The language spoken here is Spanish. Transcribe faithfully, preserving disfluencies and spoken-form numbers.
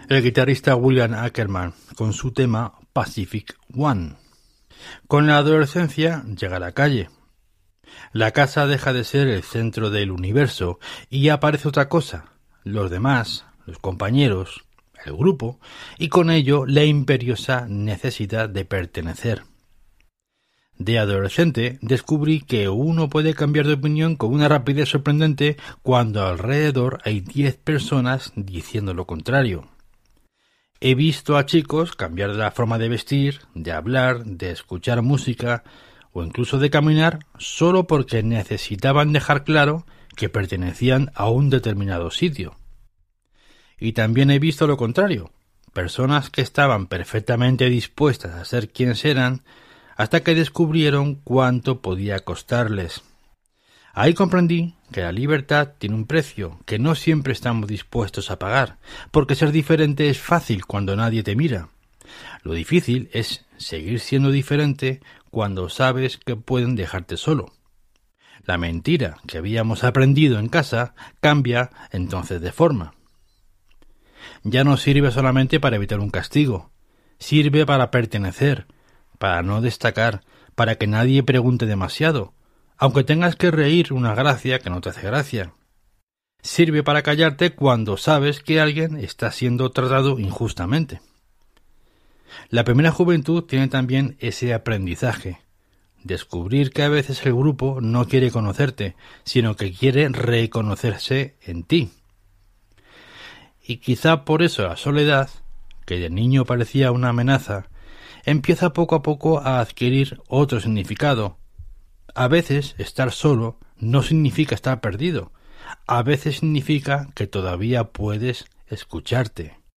el guitarrista William Ackerman con su tema Pacific One. Con la adolescencia llega la calle. La casa deja de ser el centro del universo y aparece otra cosa, los demás, los compañeros, el grupo, y con ello la imperiosa necesidad de pertenecer. De adolescente descubrí que uno puede cambiar de opinión con una rapidez sorprendente cuando alrededor hay diez personas diciendo lo contrario. He visto a chicos cambiar de la forma de vestir, de hablar, de escuchar música o incluso de caminar solo porque necesitaban dejar claro que pertenecían a un determinado sitio. Y también he visto lo contrario, personas que estaban perfectamente dispuestas a ser quienes eran hasta que descubrieron cuánto podía costarles. Ahí comprendí que la libertad tiene un precio que no siempre estamos dispuestos a pagar, porque ser diferente es fácil cuando nadie te mira. Lo difícil es seguir siendo diferente cuando sabes que pueden dejarte solo. La mentira que habíamos aprendido en casa cambia entonces de forma. Ya no sirve solamente para evitar un castigo, sirve para pertenecer, para no destacar, para que nadie pregunte demasiado, aunque tengas que reír una gracia que no te hace gracia. Sirve para callarte cuando sabes que alguien está siendo tratado injustamente. La primera juventud tiene también ese aprendizaje, descubrir que a veces el grupo no quiere conocerte, sino que quiere reconocerse en ti. Y quizá por eso la soledad, que de niño parecía una amenaza, empieza poco a poco a adquirir otro significado. A veces estar solo no significa estar perdido. A veces significa que todavía puedes escucharte.